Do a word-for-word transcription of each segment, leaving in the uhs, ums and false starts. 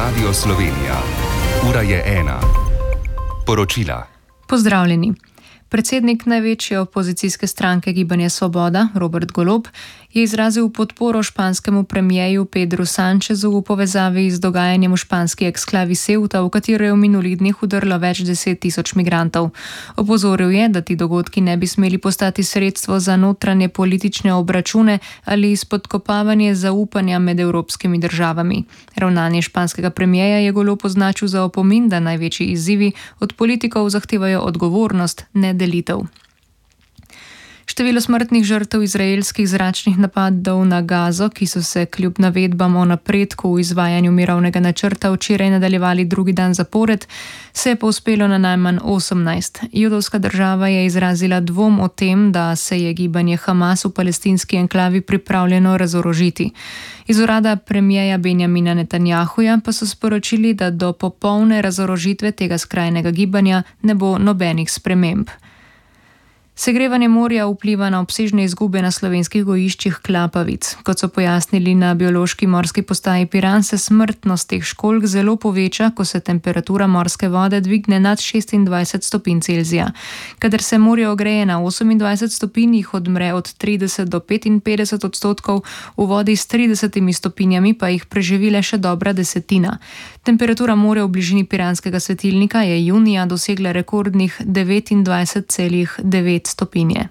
Radio Slovenija. Ura je ena. Poročila. Pozdravljeni. Predsednik največje opozicijske stranke Gibanje Svoboda, Robert Golob, je izrazil podporo španskemu premierju Pedru Sanchezu v povezavi z dogajanjem v španski eksklavi Ceuta, v katero je v minulih dneh udrlo več deset tisoč migrantov. Opozoril je, da ti dogodki ne bi smeli postati sredstvo za notranje politične obračune ali spodkopavanje zaupanja med evropskimi državami. Ravnanje španskega premierja je Golob označil za opomin, da največji izzivi od politikov zahtevajo odgovornost, ne delitev. Število smrtnih žrtev izraelskih zračnih napadov na Gazo, ki so se kljub navedbam o napredku v izvajanju mirovnega načrta včeraj nadaljevali drugi dan zapored, se je povzpelo na najmanj osemnajst. Judovska država je izrazila dvom o tem, da se je gibanje Hamas v palestinski enklavi pripravljeno razorožiti. Iz urada premierja Benjamina Netanjahuja pa so sporočili, da do popolne razorožitve tega skrajnega gibanja ne bo nobenih sprememb. Segrevanje morja vpliva na obsežne izgube na slovenskih gojiščih klapavic. Kot so pojasnili na biološki morski postaji Piran, se smrtnost teh školjk zelo poveča, ko se temperatura morske vode dvigne nad šestindvajset stopinj Celzija. Kadar se morje ogreje na osemindvajset stopinj, jih odmre od trideset do petinpetdeset odstotkov, v vodi s tridesetimi stopinjami pa jih preživi le še dobra desetina. Temperatura morja v bližini piranskega svetilnika je junija dosegla rekordnih devetindvajset celih devet stopinje.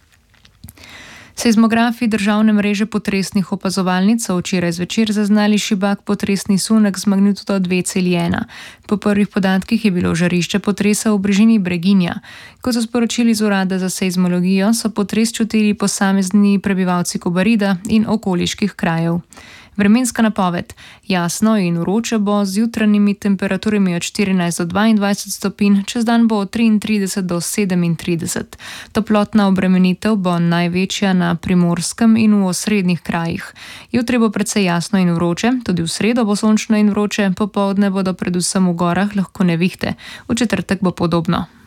Seizmografi državne mreže potresnih opazovalnic so včeraj zvečer zaznali šibak potresni sunek z magnitudo dve celi ena. Po prvih podatkih je bilo žarišče potresa v bližini Breginja. Kot so sporočili z urada za seizmologijo, so potres čutili posamezni prebivalci Kobarida in okoliških krajev. Vremenska napoved. Jasno in vroče bo z jutranjimi temperaturami od štirinajst do dvaindvajset stopinj, čez dan bo od triintrideset do sedemintrideset. Toplotna obremenitev bo največja na Primorskem in v osrednjih krajih. Jutri bo precej jasno in vroče, tudi v sredo bo sončno in vroče, popoldne bodo predvsem v gorah lahko nevihte. V četrtek bo podobno.